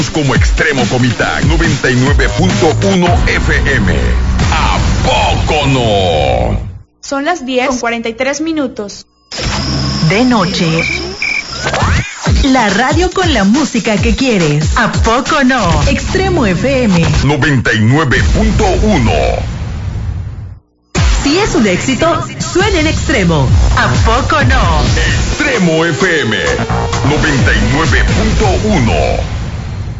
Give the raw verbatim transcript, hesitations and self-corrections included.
Como Extremo Comitán noventa y nueve punto uno F M. ¿A poco no? Son las diez con cuarenta y tres minutos. De noche. La radio con la música que quieres. ¿A poco no? Extremo F M noventa y nueve punto uno. Si es un éxito, suena en Extremo. ¿A poco no? Extremo F M noventa y nueve punto uno.